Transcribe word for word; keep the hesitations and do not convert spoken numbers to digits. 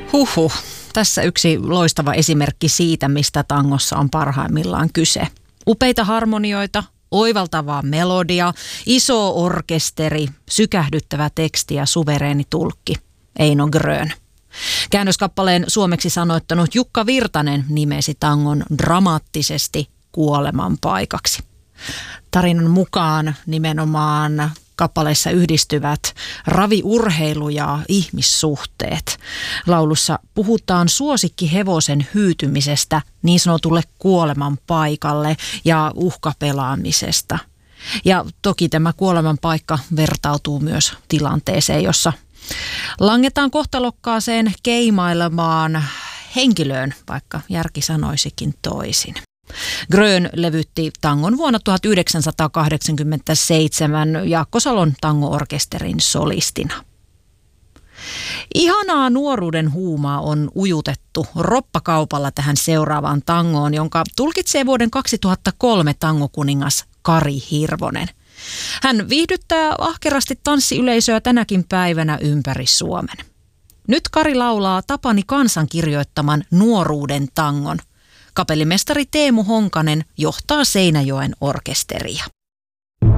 Huhhuh. Tässä yksi loistava esimerkki siitä, mistä tangossa on parhaimmillaan kyse. Upeita harmonioita, oivaltavaa melodia, iso orkesteri, sykähdyttävä teksti ja suvereeni tulkki. Eino Grön. Käännöskappaleen suomeksi sanoittanut Jukka Virtanen nimesi tangon dramaattisesti kuoleman paikaksi. Tarinan mukaan nimenomaan kappaleissa yhdistyvät raviurheilu ja ihmissuhteet. Laulussa puhutaan suosikkihevosen hyytymisestä niin sanotulle kuoleman paikalle ja uhkapelaamisesta. Ja toki tämä kuoleman paikka vertautuu myös tilanteeseen, jossa langetaan kohtalokkaaseen keimailemaan henkilöön, vaikka järki sanoisikin toisin. Grön levytti tangon vuonna tuhatyhdeksänsataakahdeksankymmentäseitsemän Jaakko Salon tango-orkesterin solistina. Ihanaa nuoruuden huumaa on ujutettu roppakaupalla tähän seuraavaan tangoon, jonka tulkitsee vuoden kaksituhattakolme tangokuningas Kari Hirvonen. Hän viihdyttää ahkerasti tanssiyleisöä tänäkin päivänä ympäri Suomen. Nyt Kari laulaa Tapani Kansan kirjoittaman nuoruuden tangon. Kapellimestari Teemu Honkanen johtaa Seinäjoen orkesteria.